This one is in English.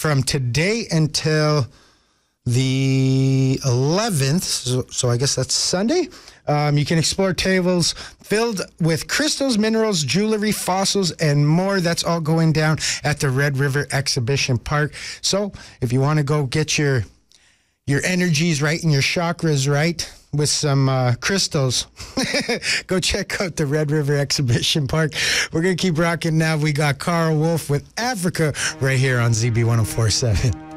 from today until the 11th, so I guess that's Sunday. You can explore tables filled with crystals, minerals, jewelry, fossils, and more. That's all going down at the Red River Exhibition Park. So if you want to go get your energies right and your chakras right with some crystals, go check out the Red River Exhibition Park. We're going to keep rocking now. We got Carl Wolf with Africa right here on ZB 104.7.